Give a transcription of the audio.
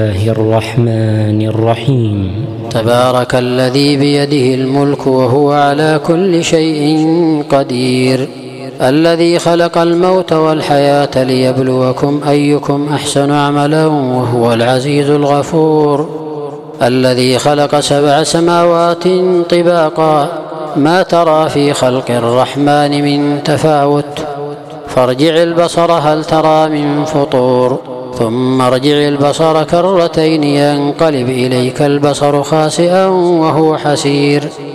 الله الرحمن الرحيم. تبارك الذي بيده الملك وهو على كل شيء قدير، الذي خلق الموت والحياة ليبلوكم أيكم أحسن عملا وهو العزيز الغفور، الذي خلق 7 سماوات طباقا ما ترى في خلق الرحمن من تفاوت، فارجع البصر هل ترى من فطور، ثم ارجع البصر كرتين ينقلب إليك البصر خاسئا وهو حسير.